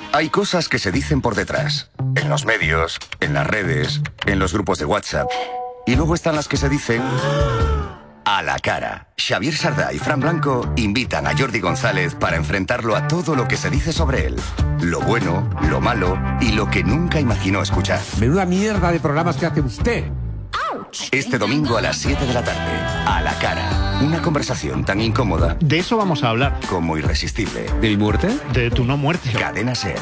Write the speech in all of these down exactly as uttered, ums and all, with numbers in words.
Hay cosas que se dicen por detrás, en los medios, en las redes, en los grupos de WhatsApp. Y luego están las que se dicen a la cara. Xavier Sardá y Fran Blanco invitan a Jordi González para enfrentarlo a todo lo que se dice sobre él. Lo bueno, lo malo y lo que nunca imaginó escuchar. Menuda mierda de programas que hace usted. Este domingo a las siete de la tarde, a la cara. Una conversación tan incómoda. De eso vamos a hablar. Como irresistible. ¿De mi muerte? De tu no muerte. Cadena SER.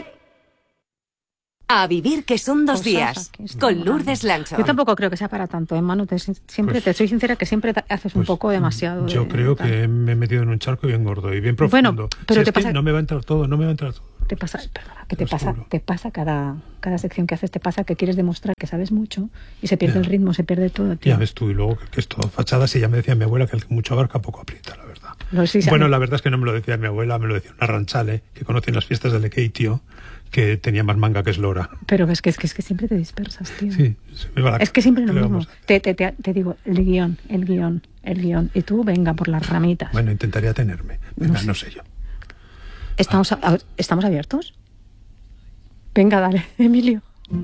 A vivir que son dos Cosas días, aquí está con hablando. Lourdes Lancho. Yo tampoco creo que sea para tanto, ¿eh, Manu? Te, siempre, Pues- te soy sincera que siempre te haces un Pues, poco demasiado. Yo de- creo tal. que me he metido en un charco bien gordo y bien Bueno, profundo. pero Si te es que pasa- no me va a entrar todo, no me va a entrar todo. Te pasa, perdona, que Te te lo pasa, juro. te pasa cada, cada sección que haces, te pasa que quieres demostrar que sabes mucho y se pierde Ya. el ritmo, se pierde todo, tío. Ya ves tú, y luego que, que es todo fachadas, y ya me decía mi abuela que el que mucho abarca poco aprieta, la verdad. Lo sí, Bueno, sabe. la verdad es que no me lo decía mi abuela, me lo decía una ranchale que conoce en las fiestas de Lequeitio, que tenía más manga que eslora. Pero es que, es que es que siempre te dispersas, tío. Sí, se me va la Es que siempre ¿qué lo le mismo. vamos a hacer? Te, te, te, te digo, el guión, el guión, el guión. Y tú, venga, por las ramitas. Bueno, intentaría tenerme. Venga, No sé. no sé yo. ¿Estamos, a- a- ¿Estamos abiertos? Venga, dale, Emilio.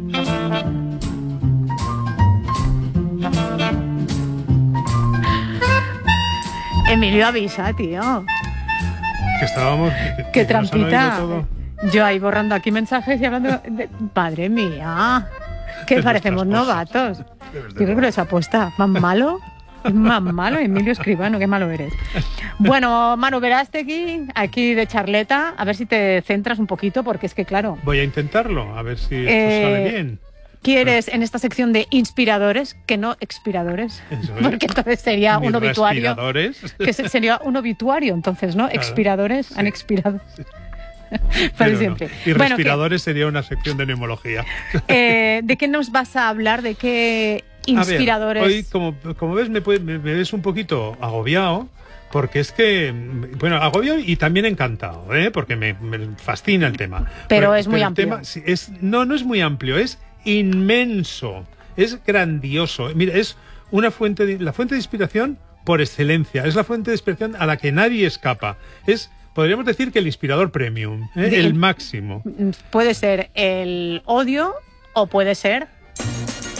Emilio, avisa, tío. Que estábamos... que- Qué que nos han oído trampita. todo. Yo ahí borrando aquí mensajes y hablando de... Madre mía, que De parecemos nuestras novatos. cosas. Debes Yo de creo que lo he hecho apuesta. ¿Más malo? Es más malo, Emilio Escribano, qué malo eres. Bueno, Manu Verástegui, aquí de charleta, a ver si te centras un poquito, porque es que, claro, Voy a intentarlo, a ver si esto Eh, sale bien. quieres en esta sección de inspiradores, que no expiradores, Eso es. porque entonces sería Mis un obituario. respiradores. Que se- sería un obituario, entonces, ¿no? Claro. Expiradores han Sí. expirado. Pero Para no. siempre. Y Bueno, respiradores sería una sección de neumología. que, eh, ¿de qué nos vas a hablar? ¿De qué inspiradores? A ver, hoy, como, como ves, me, puede- me, me ves un poquito agobiado, porque es que, bueno, agobiado y también encantado, ¿eh? Porque me, me fascina el tema. Pero es muy el amplio. tema- sí, es, no, no es muy amplio, es inmenso, es grandioso. Mira, es una fuente de, la fuente de inspiración por excelencia, es la fuente de inspiración a la que nadie escapa. Es, podríamos decir que el inspirador premium, ¿eh? De- el máximo. Puede ser el odio o puede ser